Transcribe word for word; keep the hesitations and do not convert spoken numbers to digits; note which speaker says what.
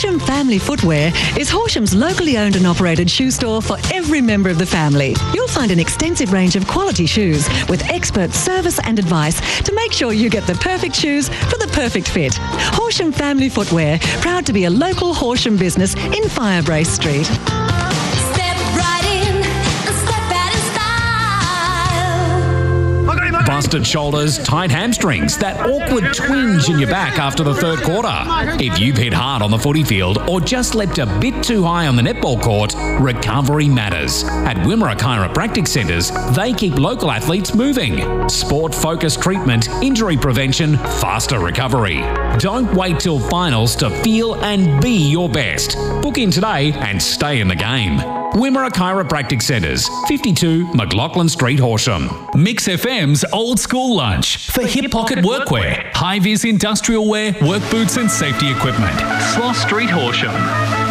Speaker 1: Horsham Family Footwear is Horsham's locally owned and operated shoe store for every member of the family. You'll find an extensive range of quality shoes with expert service and advice to make sure you get the perfect shoes for the perfect fit. Horsham Family Footwear, proud to be a local Horsham business in Firebrace Street.
Speaker 2: Busted shoulders, tight hamstrings, that awkward twinge in your back after the third quarter. If you've hit hard on the footy field or just leapt a bit too high on the netball court, recovery matters. At Wimmera Chiropractic Centres, they keep local athletes moving. Sport-focused treatment, injury prevention, faster recovery. Don't wait till finals to feel and be your best. Book in today and stay in the game. Wimmera Chiropractic Centres, fifty-two McLaughlin Street, Horsham.
Speaker 3: Mix F M's Old School Lunch for hip pocket workwear, high-vis industrial wear, work boots and safety equipment. Sloss Street, Horsham.